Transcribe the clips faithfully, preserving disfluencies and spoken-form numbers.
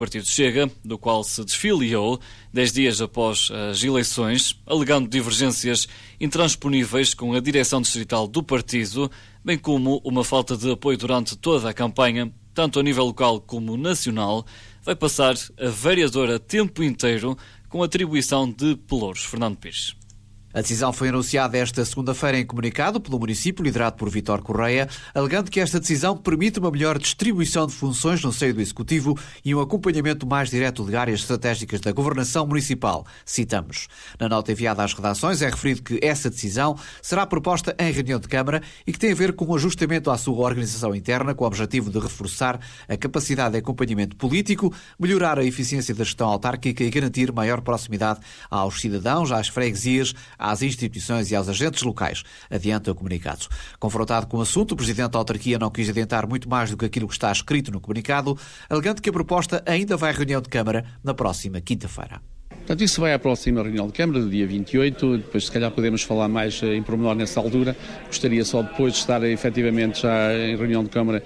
Partido Chega, do qual se desfiliou dez dias após as eleições, alegando divergências intransponíveis com a direção distrital do partido, bem como uma falta de apoio durante toda a campanha, tanto a nível local como nacional, vai passar a vereadora a tempo inteiro com atribuição de pelouros. Fernando Pires. A decisão foi anunciada esta segunda-feira em comunicado pelo município, liderado por Vítor Correia, alegando que esta decisão permite uma melhor distribuição de funções no seio do Executivo e um acompanhamento mais direto de áreas estratégicas da governação municipal. Citamos. Na nota enviada às redações é referido que essa decisão será proposta em reunião de Câmara e que tem a ver com um ajustamento à sua organização interna com o objetivo de reforçar a capacidade de acompanhamento político, melhorar a eficiência da gestão autárquica e garantir maior proximidade aos cidadãos, às freguesias, às instituições e aos agentes locais, adianta o comunicado. Confrontado com o assunto, o Presidente da Autarquia não quis adiantar muito mais do que aquilo que está escrito no comunicado, alegando que a proposta ainda vai à reunião de Câmara na próxima quinta-feira. Portanto, isso vai à próxima reunião de Câmara, do dia vinte e oito, depois se calhar podemos falar mais em pormenor nessa altura. Gostaria só depois de estar efetivamente já em reunião de Câmara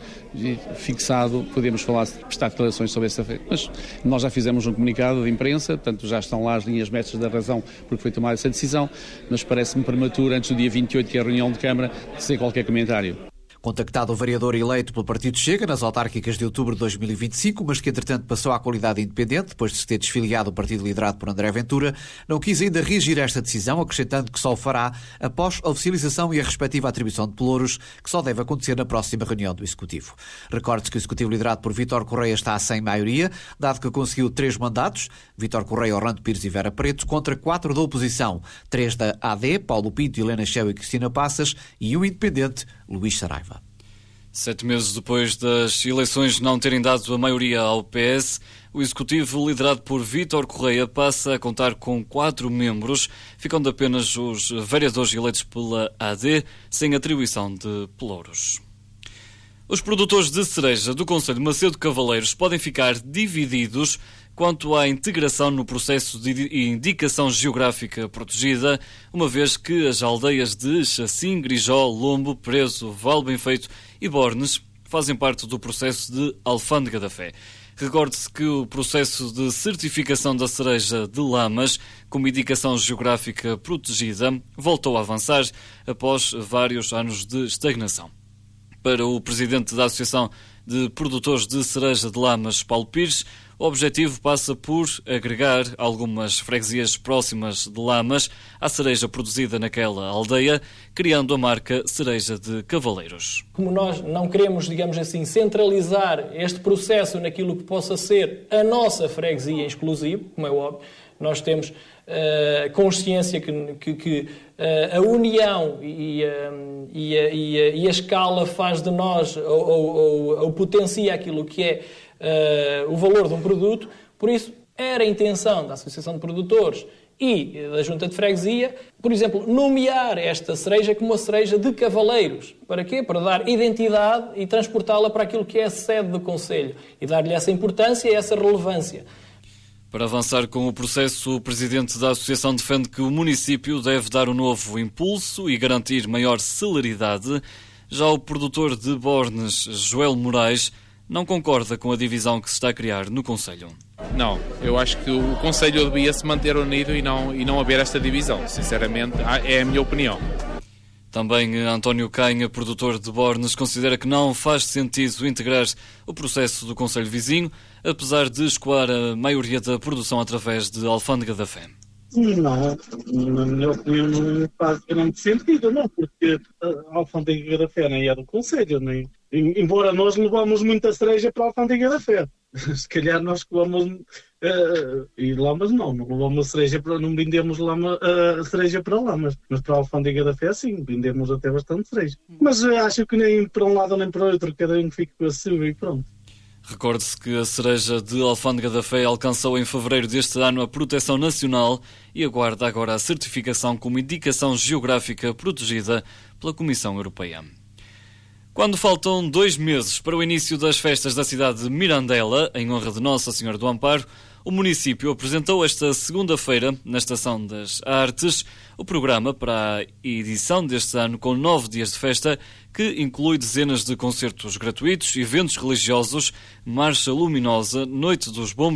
fixado, podemos falar, prestar declarações sobre essa feita. Mas nós já fizemos um comunicado de imprensa, portanto já estão lá as linhas mestras da razão porque foi tomada essa decisão, mas parece-me prematuro, antes do dia vinte e oito, que é a reunião de Câmara, dizer qualquer comentário. Contactado o vereador eleito pelo Partido Chega nas autárquicas de outubro de dois mil e vinte e cinco, mas que entretanto passou à qualidade independente, depois de se ter desfiliado o partido liderado por André Ventura, não quis ainda reagir a esta decisão, acrescentando que só o fará após a oficialização e a respectiva atribuição de pelouros, que só deve acontecer na próxima reunião do Executivo. Recorde-se que o Executivo liderado por Vítor Correia está sem maioria, dado que conseguiu três mandatos, Vítor Correia, Orlando Pires e Vera Preto, contra quatro da oposição, três da A D, Paulo Pinto, Helena Cheu e Cristina Passas, e um independente, Luís Saraiva. Sete meses depois das eleições não terem dado a maioria ao P S, o Executivo, liderado por Vítor Correia, passa a contar com quatro membros, ficando apenas os vereadores eleitos pela A D, sem atribuição de pelouros. Os produtores de cereja do concelho de Macedo Cavaleiros podem ficar divididos quanto à integração no processo de indicação geográfica protegida, uma vez que as aldeias de Chacim, Grijó, Lombo, Preso, Val Benfeito e Bornes fazem parte do processo de Alfândega da Fé. Recorde-se que o processo de certificação da cereja de Lamas como indicação geográfica protegida voltou a avançar após vários anos de estagnação. Para o presidente da Associação de Produtores de Cereja de Lamas, Paulo Pires, o objetivo passa por agregar algumas freguesias próximas de Lamas à cereja produzida naquela aldeia, criando a marca Cereja de Cavaleiros. Como nós não queremos, digamos assim, centralizar este processo naquilo que possa ser a nossa freguesia exclusiva, como é óbvio, nós temos uh, consciência que, que, que uh, a união e, uh, e, a, e, a, e a escala faz de nós, ou, ou, ou, ou potencia aquilo que é uh, o valor de um produto. Por isso, era a intenção da Associação de Produtores e da Junta de Freguesia, por exemplo, nomear esta cereja como a cereja de Cavaleiros. Para quê? Para dar identidade e transportá-la para aquilo que é a sede do Conselho e dar-lhe essa importância e essa relevância. Para avançar com o processo, o presidente da Associação defende que o município deve dar um novo impulso e garantir maior celeridade. Já o produtor de Bornes, Joel Moraes, não concorda com a divisão que se está a criar no Conselho. Não, eu acho que o Conselho devia se manter unido e não, e não haver esta divisão. Sinceramente, é a minha opinião. Também António Canha, produtor de Bornes, considera que não faz sentido integrar o processo do Conselho vizinho, apesar de escoar a maioria da produção através de Alfândega da Fé. Não, na minha opinião não faz grande sentido, não, porque a Alfândega da Fé nem é do Conselho, nem, embora nós levamos muita cereja para a Alfândega da Fé. Se calhar nós que vamos uh, e Lamas não, não levamos cereja para, não vendemos lama, uh, cereja para Lamas, mas para a Alfândega da Fé sim, vendemos até bastante cereja. Mas uh, acho que nem para um lado nem para o outro, cada um fica com a sua e pronto. Recorde-se que a cereja de Alfândega da Fé alcançou em fevereiro deste ano a proteção nacional e aguarda agora a certificação como indicação geográfica protegida pela Comissão Europeia. Quando faltam dois meses para o início das festas da cidade de Mirandela, em honra de Nossa Senhora do Amparo, o município apresentou esta segunda-feira, na Estação das Artes, o programa para a edição deste ano com nove dias de festa, que inclui dezenas de concertos gratuitos, eventos religiosos, marcha luminosa, noite dos bombeiros,